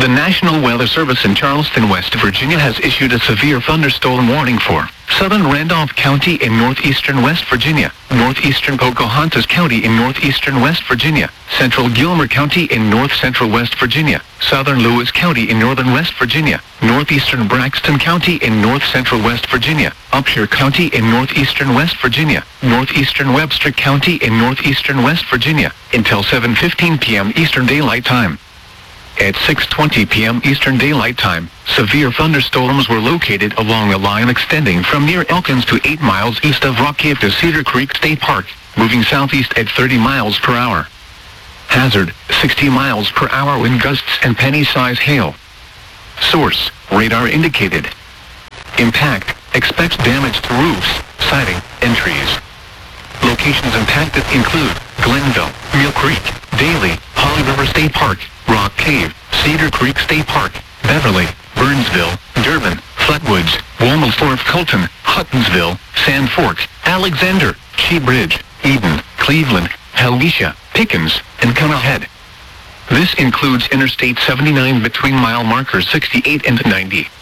National Weather Service in Charleston, West Virginia has issued a severe thunderstorm warning for southern Randolph County in northeastern West Virginia, northeastern Pocahontas County in northeastern West Virginia, central Gilmer County in north-central West Virginia, southern Lewis County in northern West Virginia, northeastern Braxton County in north-central West Virginia, Upshur County in northeastern West Virginia, northeastern Webster County in northeastern West Virginia, until 7:15 p.m. Eastern Daylight Time. At 6:20 p.m. Eastern Daylight Time, severe thunderstorms were located along a line extending from near Elkins to 8 miles east of Rock Cave to Cedar Creek State Park, moving southeast at 30 miles per hour. Hazard, 60 miles per hour wind gusts and penny-size hail. Source, radar indicated. Impact, expects damage to roofs, siding, and trees. Locations impacted include Glenville, Mill Creek, Daly, Holly River State Park, Rock Cave, Cedar Creek State Park, Beverly, Burnsville, Durbin, Flatwoods, Womelsdorf, Colton, Huttonsville, Sand Forks, Alexander, Shea Bridge, Eden, Cleveland, Helvetia, Pickens, and Cunnel-Head. This includes Interstate 79 between mile markers 68 and 90.